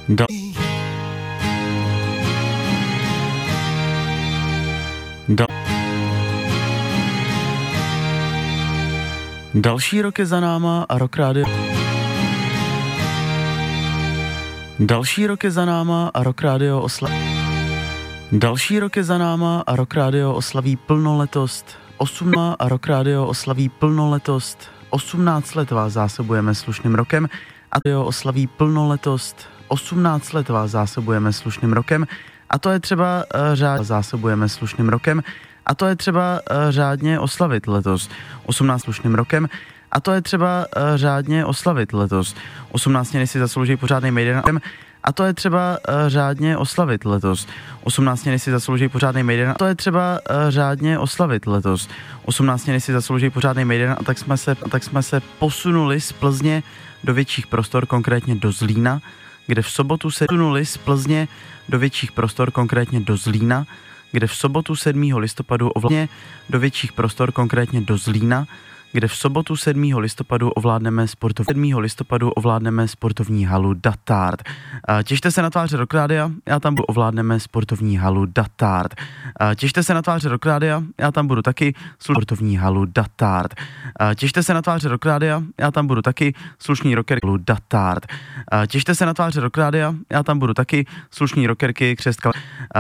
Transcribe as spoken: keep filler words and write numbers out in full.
Da- da- Další rok je za náma a Rock Radio. Další rok je za náma a Rock Radio osla... Další rok je za náma a Rock Radio oslaví plnoletost. Osmá a Rock Radio oslaví plnoletost. osmnáct let vás zásobujeme slušným rokem a to oslaví plnoletost. osmnáct let vás zásobujeme slušným rokem a to je třeba uh, řádně zásobujeme slušným rokem a to je třeba uh, řádně oslavit letos. osmnáct slušným rokem a to je třeba uh, řádně oslavit letos. osmnáctiny si zaslouží pořádnej mejdan a to je třeba uh, řádně oslavit letos. osmnáctiny si zaslouží pořádnej mejdan a to je třeba uh, řádně oslavit letos. osmnáctiny si zaslouží pořádnej mejdan a tak jsme se, a tak jsme se posunuli z Plzně do větších prostor, konkrétně do Zlína, kde v sobotu se posunuli z Plzně do větších prostor, konkrétně do Zlína, kde v sobotu sedmého listopadu ovládne do větších prostor, konkrétně do Zlína, kde v sobotu sedmého listopadu ovládneme sportovní sedmého listopadu ovládneme sportovní halu Datard. Těšte se na tváře Rock Rádia, já tam budu ovládneme sportovní halu Datard. Těšte se na tváře Rock Rádia, já tam budu taky sportovní halu Datard. Těšte se na tváře Rock Rádia, já tam budu taky slušný rockerky halu Datard. Těšte se na tváře Rock Rádia, já tam budu taky slušný rockerky křestka